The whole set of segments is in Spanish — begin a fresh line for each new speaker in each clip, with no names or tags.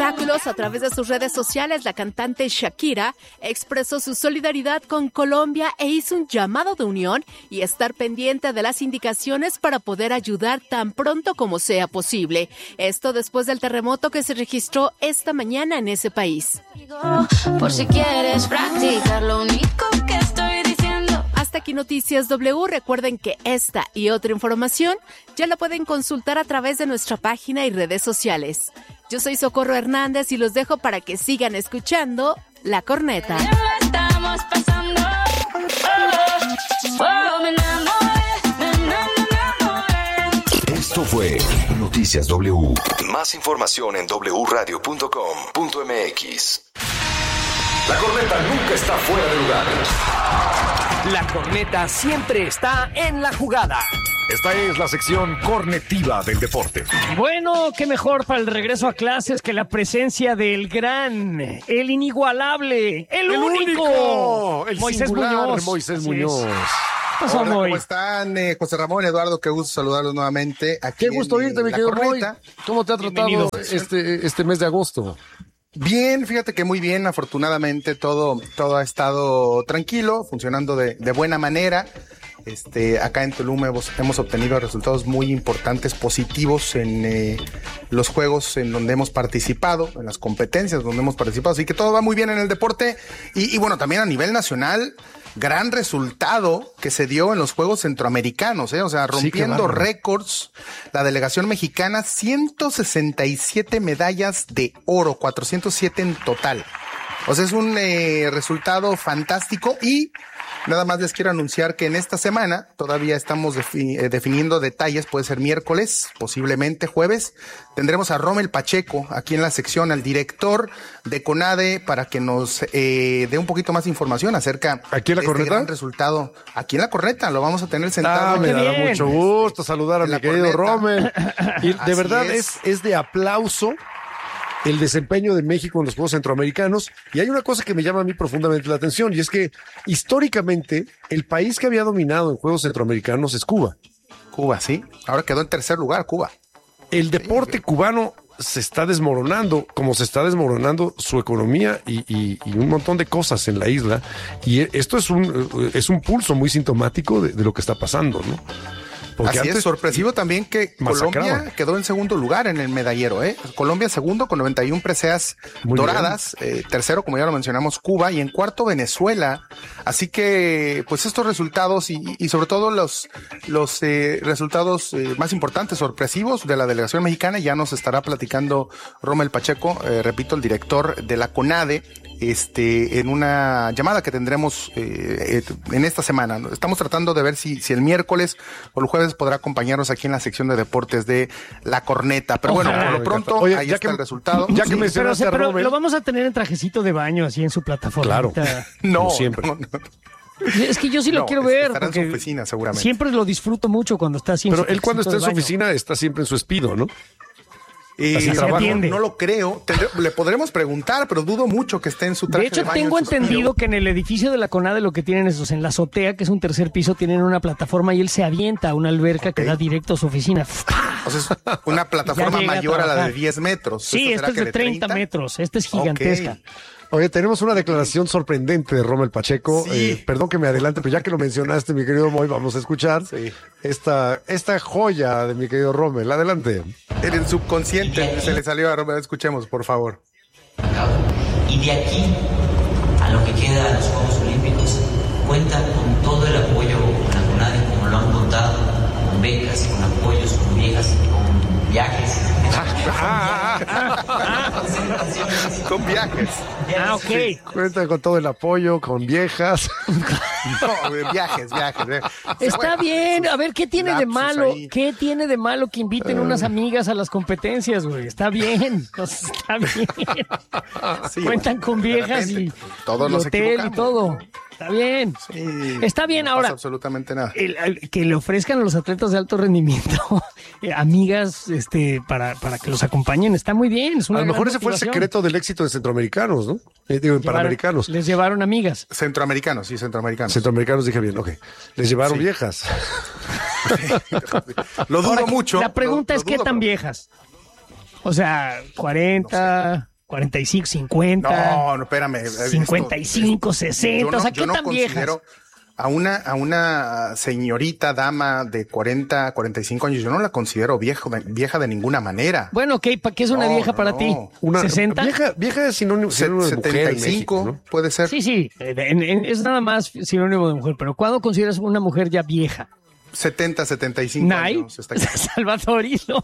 espectáculos, a través de sus redes sociales, la cantante Shakira expresó su solidaridad con Colombia e hizo un llamado de unión y estar pendiente de las indicaciones para poder ayudar tan pronto como sea posible. Esto después del terremoto que se registró esta mañana en ese país.
Por si quieres practicar lo único que estoy diciendo.
Hasta aquí Noticias W. Recuerden que esta y otra información ya la pueden consultar a través de nuestra página y redes sociales. Yo soy Socorro Hernández y los dejo para que sigan escuchando La Corneta.
Estamos pasando. Me enamoré.
Esto fue Noticias W. Más información en wradio.com.mx. La corneta nunca está fuera de lugar.
La corneta siempre está en la jugada.
Esta es la sección cornetiva del deporte.
Bueno, qué mejor para el regreso a clases que la presencia del gran, el inigualable, el único,
el
Moisés
singular,
Muñoz.
Moisés Muñoz.
Hola, ¿cómo están? José Ramón, Eduardo, qué gusto saludarlos nuevamente. Aquí
Qué gusto oírte, mi querido Moy. ¿Cómo te ha tratado este mes de agosto?
Bien, fíjate que muy bien, afortunadamente todo ha estado tranquilo, funcionando de buena manera. Acá en Tulum hemos obtenido resultados muy importantes, positivos en los juegos en donde hemos participado, en las competencias donde hemos participado, así que todo va muy bien en el deporte y bueno, también a nivel nacional, gran resultado que se dio en los Juegos Centroamericanos, o sea, rompiendo récords, la delegación mexicana, 167 medallas de oro, 407 en total. O sea, es un resultado fantástico y nada más les quiero anunciar que en esta semana todavía estamos definiendo detalles, puede ser miércoles, posiblemente jueves, tendremos a Rommel Pacheco aquí en la sección, al director de CONADE, para que nos dé un poquito más de información acerca
¿Aquí en la
de
corneta?
este gran resultado. Aquí en la corneta, lo vamos a tener sentado.
Me da mucho gusto saludar a mi querido Rommel. Y de verdad es de aplauso el desempeño de México en los Juegos Centroamericanos. Y hay una cosa que me llama a mí profundamente la atención, y es que históricamente el país que había dominado en Juegos Centroamericanos es Cuba.
Cuba, sí. Ahora quedó en tercer lugar, Cuba.
El deporte cubano se está desmoronando, como se está desmoronando su economía y un montón de cosas en la isla. Y esto es un pulso muy sintomático de lo que está pasando, ¿no? Porque
así es, sorpresivo también que Colombia quedó en segundo lugar en el medallero, Colombia segundo con 91 preseas doradas, tercero, como ya lo mencionamos, Cuba, y en cuarto Venezuela. Así que, pues estos resultados y sobre todo los resultados más importantes, sorpresivos de la delegación mexicana, ya nos estará platicando Rommel Pacheco, repito, el director de la CONADE, en una llamada que tendremos en esta semana. Estamos tratando de ver si el miércoles o el jueves podrá acompañarnos aquí en la sección de deportes de La Corneta. Pero bueno, por lo pronto, ahí está el resultado.
Ya que mencionaste a Rommel,
lo vamos a tener en trajecito de baño, así en su plataforma.
Claro,
no,
siempre.
No.
Es que yo sí lo quiero ver.
Estará en su oficina, seguramente.
Siempre lo disfruto mucho cuando está así.
Pero él cuando está en su oficina está siempre en su Speedo, ¿no?
No lo creo. Le podremos preguntar, pero dudo mucho que esté en su traje de baño.
De hecho, tengo entendido que en el edificio de la CONADE lo que tienen es, en la azotea, que es un tercer piso, tienen una plataforma y él se avienta a una alberca que da directo a su oficina.
O sea, es una plataforma mayor a la de 10 metros.
Sí, esta es de 30 metros. Esta es gigantesca.
Oye, tenemos una declaración sorprendente de Rommel Pacheco.
Sí.
Perdón que me adelante, pero ya que lo mencionaste, mi querido Moy, vamos a escuchar esta joya de mi querido Rommel. Adelante.
En el subconsciente se le salió a Rommel. Escuchemos, por favor.
Y de aquí a lo que queda de los Juegos Olímpicos, cuentan con todo el apoyo con la CONADE, como lo han contado, con becas, con apoyos, con viejas, con viajes.
Con viajes.
Ok.
Sí, cuentan con todo el apoyo, con viejas.
No, viajes.
Está bien. A ver, ¿qué tiene de malo? ¿Qué tiene de malo que inviten unas amigas a las competencias, güey? Está bien. Está bien.
Sí,
cuentan con viejas y
todos nos
hotel
equivocamos.
y todo. Está bien.
Sí,
está bien
no
ahora.
pasa absolutamente nada.
Que le ofrezcan a los atletas de alto rendimiento amigas para que los acompañen, está muy bien. Es una
a lo mejor
gran
ese fue el
motivación.
secreto del éxito de centroamericanos, ¿no? Panamericanos.
Les llevaron amigas.
Centroamericanos.
Centroamericanos, dije bien, ok. Les llevaron viejas.
Lo dudo mucho.
La pregunta es, ¿qué tan viejas? O sea, 40... 45, 50.
No, espérame.
55, 60. O sea, ¿qué tan viejas?
A una señorita dama de 40, 45 años, yo no la considero vieja de ninguna manera.
Bueno, ¿qué es una vieja para ti?
Una
¿60?
Vieja es sinónimo de
75,
mujer en México, ¿no?
puede ser.
Sí. Es nada más sinónimo de mujer. Pero ¿cuándo consideras una mujer ya vieja?
70, 75 años. Está aquí.
Salvadorino.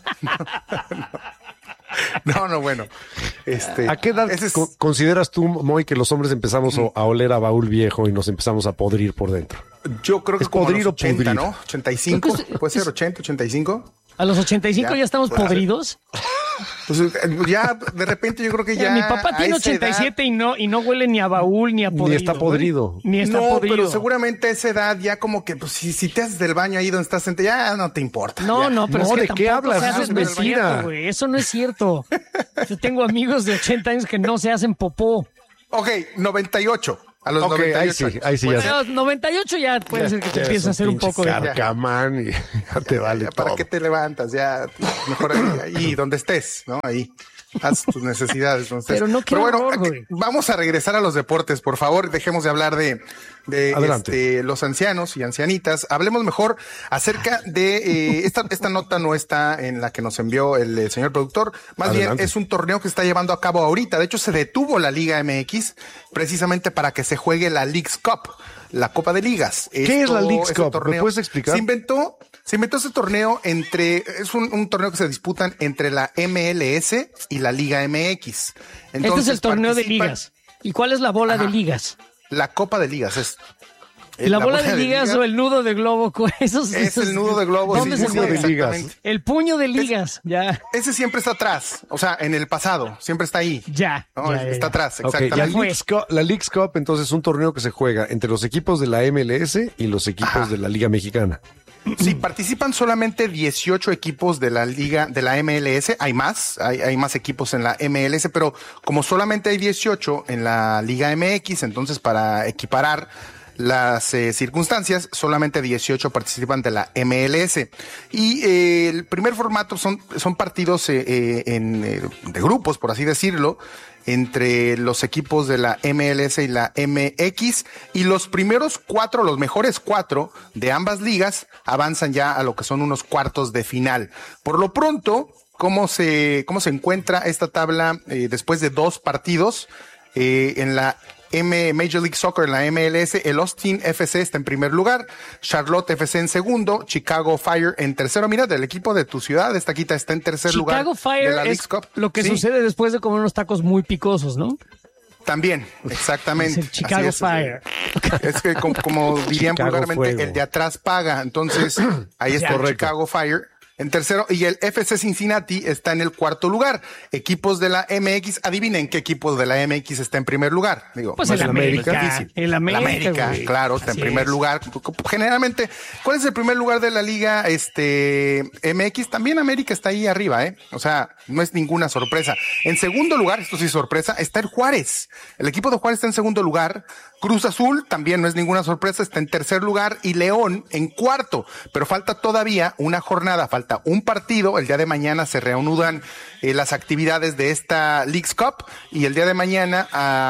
No, bueno.
¿A qué edad consideras tú, Moy, que los hombres empezamos a oler a baúl viejo y nos empezamos a podrir por dentro?
Yo creo que
es como podrir
los 80,
o pudrir.
¿no? 85, puede ser 80, 85.
¿A los 85 ya estamos podridos?
Pues ya, de repente yo creo que ya...
Mi papá tiene 87 edad, y no huele ni a baúl ni a podrido.
Ni está podrido.
Ni está podrido.
Pero seguramente a esa edad ya como que, pues si te haces del baño ahí donde estás sentado, ya no te importa.
No, pero
no,
es que
¿de qué hablas?
Se
Eso
hacen
es mentira.
güey. Eso no es cierto. Yo tengo amigos de 80 años que no se hacen popó.
Ok, 98. A los 98.
Ahí sí
bueno,
ya.
a los 98 ya puede ser que te empieces a hacer un poco de...
Carcamán y ya te vale todo.
¿Para qué te levantas? Ya, mejor ahí donde estés, ¿no? Ahí. Haz tus necesidades.
Pero no quiero
bueno,
horror, güey.
vamos a regresar a los deportes, por favor. Dejemos de hablar de los ancianos y ancianitas. Hablemos mejor acerca de esta nota no está en la que nos envió el señor productor. Más bien es un torneo que se está llevando a cabo ahorita. De hecho, se detuvo la Liga MX precisamente para que se juegue la Leagues Cup, la Copa de Ligas.
¿Qué es la Leagues Cup? ¿Me puedes explicar?
Se inventó ese torneo es un torneo que se disputan entre la MLS y la Liga MX. Entonces,
este es el torneo de ligas. ¿Y cuál es la bola de ligas?
La Copa de Ligas es.
¿La bola de ligas o el nudo de globo?
Es el nudo de globo.
¿Dónde se juega?
Exactamente.
El puño de ligas, ya.
Ese siempre está atrás, o sea, en el pasado, siempre está ahí.
Ya.
¿No?
Ya.
Está atrás,
Okay,
exactamente.
la Leagues Cup, entonces, es un torneo que se juega entre los equipos de la MLS y los equipos de la Liga Mexicana.
Sí, participan solamente 18 equipos de la liga, de la MLS. Hay más equipos en la MLS, pero como solamente hay 18 en la Liga MX, entonces para equiparar las circunstancias, solamente 18 participan de la MLS. Y el primer formato son partidos de grupos, por así decirlo, entre los equipos de la MLS y la MX, y los mejores cuatro de ambas ligas avanzan ya a lo que son unos cuartos de final. Por lo pronto, ¿cómo se encuentra esta tabla después de 2 partidos? En la Major League Soccer, en la MLS, el Austin FC está en primer lugar, Charlotte FC en segundo, Chicago Fire en tercero. Mira, del equipo de tu ciudad, esta quita está en tercer lugar.
Chicago Fire
de la
es lo que sucede después de comer unos tacos muy picosos, ¿no?
También, exactamente.
Es el Chicago Fire.
Es que como dirían vulgarmente,
Fuego.
el de atrás paga. Entonces, ahí está el Chicago Fire en tercero, y el FC Cincinnati está en el cuarto lugar. Equipos de la MX, adivinen qué equipo de la MX está en primer lugar. Digo,
pues el América. El América,
güey. Claro, está en primer lugar. Generalmente, ¿cuál es el primer lugar de la liga MX? También América está ahí arriba, ¿eh? O sea, no es ninguna sorpresa. En segundo lugar, esto sí es sorpresa, está el Juárez. El equipo de Juárez está en segundo lugar. Cruz Azul también no es ninguna sorpresa, está en tercer lugar, y León en cuarto. Pero falta todavía una jornada, falta un partido. El día de mañana se reanudan las actividades de esta Leagues Cup, y el día de mañana,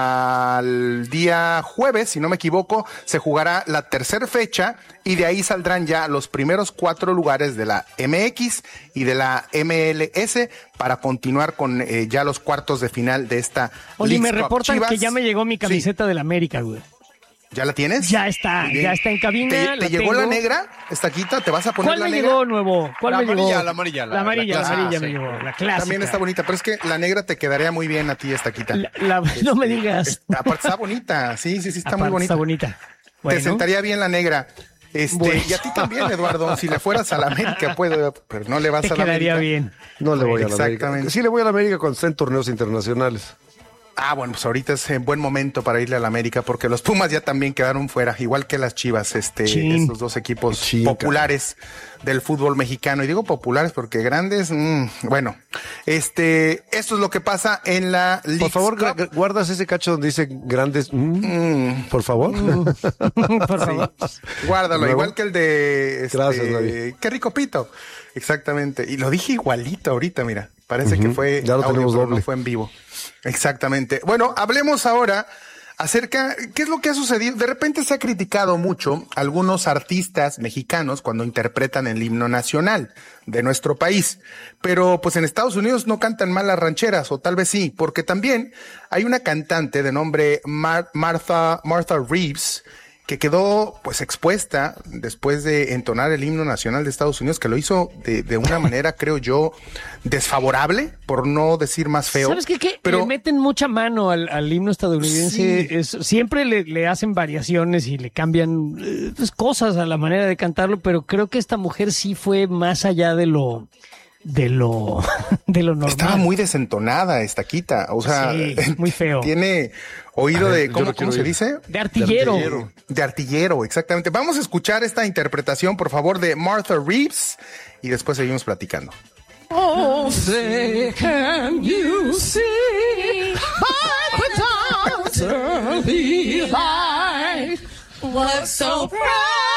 al día jueves, si no me equivoco, se jugará la tercera fecha, y de ahí saldrán ya los primeros 4 lugares de la MX y de la MLS para continuar con ya los cuartos de final de esta
Oli,
Leagues
me
Cup.
reportan
Chivas,
que ya me llegó mi camiseta de la América, güey.
¿Ya la tienes?
Ya está en cabina.
¿Te llegó la negra? ¿Estaquita? ¿Te vas a poner
¿Cuál
la
me
negra?
llegó nuevo? ¿Cuál me llegó?
La amarilla.
La amarilla
sí.
me llegó, la clásica.
También está bonita, pero es que la negra te quedaría muy bien a ti, estaquita.
No me digas.
Aparte está bonita, sí, está
Aparte
muy bonita.
Está bonita. Bueno.
Te sentaría bien la negra.
Bueno.
Y a ti también, Eduardo, si le fueras a la América, pero no le vas a la América.
Te quedaría bien.
No le voy a la América.
Exactamente.
Sí le voy a la América cuando está en torneos internacionales.
Bueno, pues ahorita es buen momento para irle a la América, porque los Pumas ya también quedaron fuera, igual que las Chivas, estos dos equipos populares del fútbol mexicano. Y digo populares porque grandes, bueno, esto es lo que pasa en la Leagues
Por favor,
Cup.
guardas ese cacho donde dice grandes, por favor.
Por favor.
Guárdalo,
Luego.
igual que el de
Gracias, David.
qué rico pito. Exactamente. Y lo dije igualito ahorita, mira, Parece que fue
ya lo
audio,
tenemos
pero
doble.
no fue en vivo. Exactamente. Bueno, hablemos ahora acerca, ¿qué es lo que ha sucedido? De repente se ha criticado mucho a algunos artistas mexicanos cuando interpretan el himno nacional de nuestro país, pero pues en Estados Unidos no cantan mal las rancheras, o tal vez sí, porque también hay una cantante de nombre Martha Reeves, que quedó pues expuesta después de entonar el himno nacional de Estados Unidos, que lo hizo de una manera, creo yo, desfavorable, por no decir más feo.
¿Sabes qué?
Pero
le meten mucha mano al himno estadounidense.
Sí.
Siempre le hacen variaciones y le cambian pues, cosas a la manera de cantarlo, pero creo que esta mujer sí fue más allá de lo normal.
Estaba muy desentonada esta Quita, o sea,
sí, muy feo.
Tiene oído de, ¿cómo se dice?
De artillero.
De artillero, exactamente. Vamos a escuchar esta interpretación, por favor, de Martha Reeves y después seguimos platicando.
Oh, say, can you see by the dawn's early light what so proud